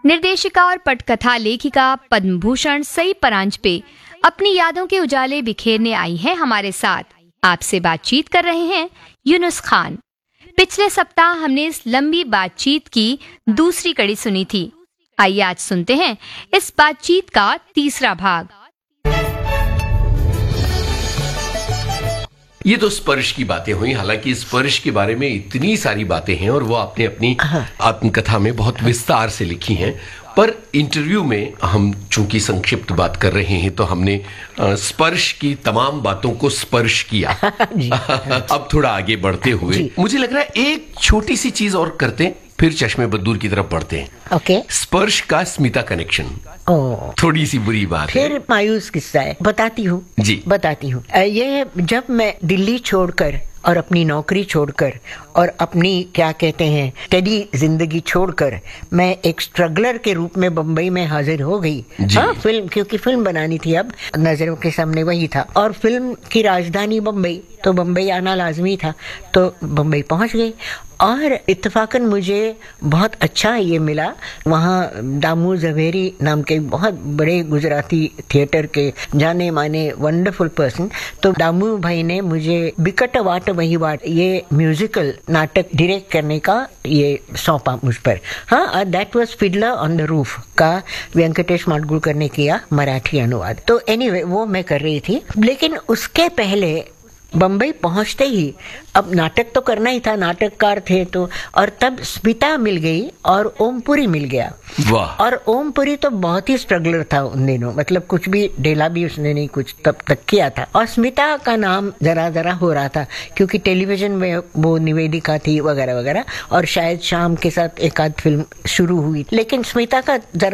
निर्देशिका और पटकथा लेखिका पद्म भूषण सई परांजपे अपनी यादों के उजाले बिखेरने आई हैं हमारे साथ। आपसे बातचीत कर रहे हैं यूनुस खान। पिछले सप्ताह हमने इस लंबी बातचीत की दूसरी कड़ी सुनी थी। आइए आज सुनते हैं इस बातचीत का तीसरा भाग। ये तो स्पर्श की बातें हुई। हालांकि स्पर्श के बारे में इतनी सारी बातें हैं और वो आपने अपनी आत्मकथा में बहुत विस्तार से लिखी हैं, पर इंटरव्यू में हम चूंकि संक्षिप्त बात कर रहे हैं तो हमने स्पर्श की तमाम बातों को स्पर्श किया। अब थोड़ा आगे बढ़ते हुए मुझे लग रहा है एक छोटी सी चीज और करते हैं, फिर चश्मे बद्दूर की तरफ बढ़ते हैं। ओके। स्पर्श का स्मिता कनेक्शन थोड़ी सी बुरी बात है, फिर मायूस किस्सा है, बताती हूँ जी, बताती हूँ। ये जब मैं दिल्ली छोड़कर और अपनी नौकरी छोड़कर और अपनी क्या कहते हैं टेडी जिंदगी छोड़कर मैं एक स्ट्रगलर के रूप में बम्बई में हाजिर हो गई। हाँ, फिल्म, क्योंकि फिल्म बनानी थी, अब नजरों के सामने वही था और फिल्म की राजधानी बम्बई, तो बम्बई आना लाजमी था। तो बम्बई पहुंच गई और इत्तेफाकन मुझे बहुत अच्छा ये मिला, वहाँ दामू जवेरी नाम के बहुत बड़े गुजराती थिएटर के जाने माने वंडरफुल पर्सन, तो दामू भाई ने मुझे बिकट वाट वही वाट ये म्यूजिकल नाटक डायरेक्ट करने का ये सौंपा मुझ पर। हाँ, that was Fiddler on the roof का वेंकटेश माडगुळकर ने किया मराठी अनुवाद। तो एनीवे वो मैं कर रही थी, लेकिन उसके पहले बम्बई पहुंचते ही अब नाटक तो करना ही था, नाटककार थे तो, और तब स्मिता मिल गई और ओमपुरी मिल गया। वाह। और ओमपुरी तो बहुत ही स्ट्रगलर था उन दिनों, मतलब कुछ भी ढेला भी उसने नहीं कुछ तब तक किया था। और स्मिता का नाम जरा जरा हो रहा था क्योंकि टेलीविजन में वो निवेदिका थी वगैरह वगैरह, और शायद शाम के साथ एक आध फिल्म शुरू हुई, लेकिन स्मिता का जरा